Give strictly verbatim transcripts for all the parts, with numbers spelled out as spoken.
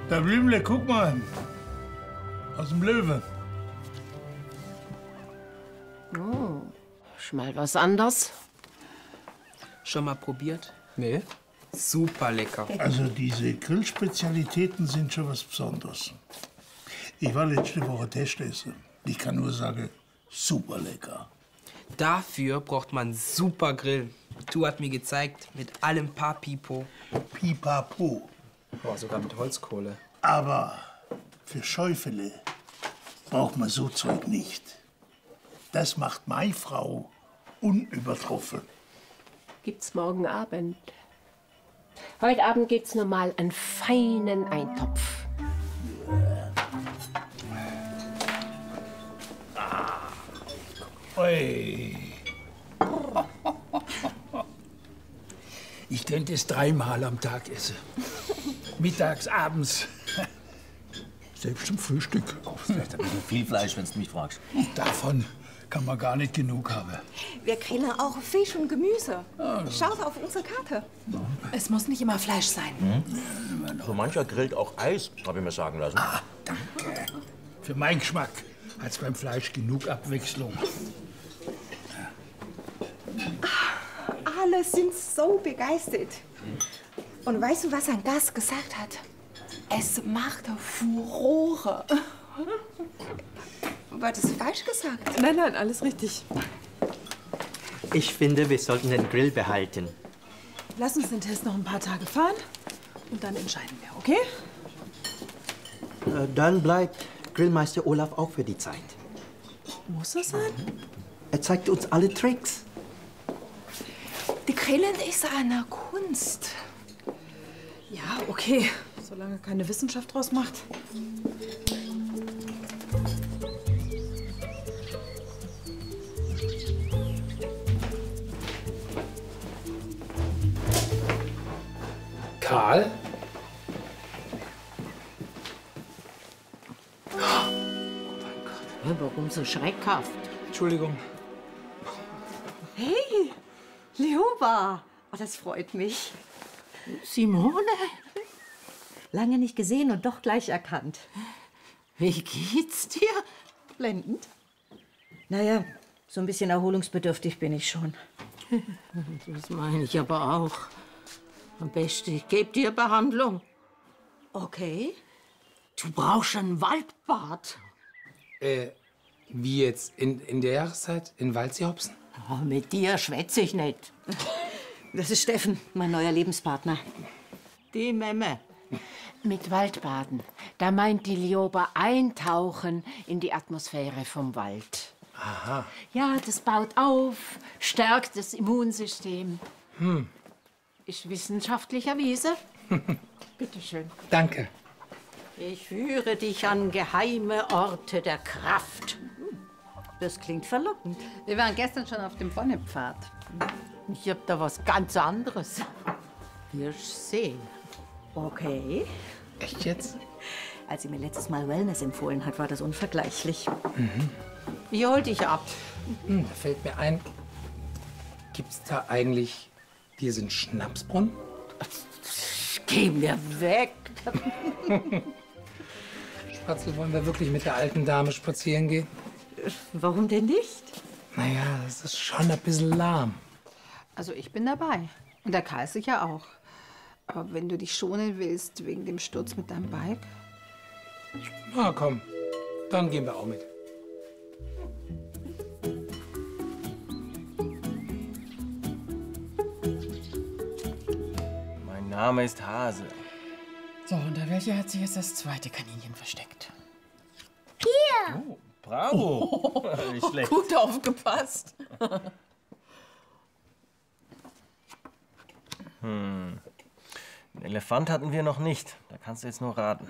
Der Blümle, guck mal. Aus dem Löwe. Oh, schon mal was anderes. Schon mal probiert? Nee. Super lecker. Also diese Grillspezialitäten sind schon was Besonderes. Ich war letzte Woche Testessen. Ich kann nur sagen, super lecker. Dafür braucht man super Grill. Tu hat mir gezeigt, mit allem Papipo. Pipapo. Boah, sogar mit Holzkohle. Aber für Schäufele braucht man so Zeug nicht. Das macht meine Frau unübertroffen. Gibt's morgen Abend. Heute Abend gibt's noch mal einen feinen Eintopf. Ui. Ich könnte es dreimal am Tag essen. Mittags, abends. Selbst zum Frühstück. Vielleicht ein bisschen viel Fleisch, wenn du mich fragst. Davon kann man gar nicht genug haben. Wir grillen auch Fisch und Gemüse. Schaut auf unsere Karte. Es muss nicht immer Fleisch sein. Hm? So mancher grillt auch Eis, habe ich mir sagen lassen. Ah, danke. Für meinen Geschmack hat's beim Fleisch genug Abwechslung. Alle sind so begeistert. Und weißt du, was ein Gast gesagt hat? Es macht Furore. War das falsch gesagt? Nein, nein, alles richtig. Ich finde, wir sollten den Grill behalten. Lass uns den Test noch ein paar Tage fahren und dann entscheiden wir, okay? Äh, dann bleibt Grillmeister Olaf auch für die Zeit. Muss das sein? Er zeigt uns alle Tricks. Die Grillen ist eine Kunst. Ja, okay. Solange keine Wissenschaft draus macht. Karl? Warum so schreckhaft? Entschuldigung. Hey, Liuba. Oh, das freut mich. Simone? Lange nicht gesehen und doch gleich erkannt. Wie geht's dir? Blendend. Naja, so ein bisschen erholungsbedürftig bin ich schon. Das meine ich aber auch. Am besten, ich gebe dir Behandlung. Okay. Du brauchst ein Waldbad. Äh, wie jetzt? In, in der Jahreszeit? In Waldsee-Hopsen? Oh, mit dir schwätze ich nicht. Das ist Steffen, mein neuer Lebenspartner. Die Memme. Mit Waldbaden, da meint die Lioba eintauchen in die Atmosphäre vom Wald. Aha. Ja, das baut auf, stärkt das Immunsystem. Hm. Ist wissenschaftlich erwiesen. Bitte schön. Danke. Ich führe dich an geheime Orte der Kraft. Das klingt verlockend. Wir waren gestern schon auf dem Bonnepfad. Ich hab da was ganz anderes. Wirst sehen. Okay. Echt jetzt? Als sie mir letztes Mal Wellness empfohlen hat, war das unvergleichlich. Mhm. Ich hol dich ab. Hm, da fällt mir ein, gibt's da eigentlich diesen Schnapsbrunnen? Geh mir weg. Spatzel, wollen wir wirklich mit der alten Dame spazieren gehen? Warum denn nicht? Naja, das ist schon ein bisschen lahm. Also ich bin dabei. Und der Karl sicher auch. Aber wenn du dich schonen willst wegen dem Sturz mit deinem Bike. Na komm, dann gehen wir auch mit. Mein Name ist Hase. So, unter welcher hat sich jetzt das zweite Kaninchen versteckt? Hier! Oh, bravo! Nicht schlecht. Gut aufgepasst. Hm. Einen Elefant hatten wir noch nicht. Da kannst du jetzt nur raten.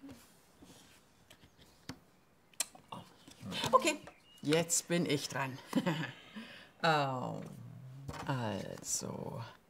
Okay, jetzt bin ich dran. Oh, also,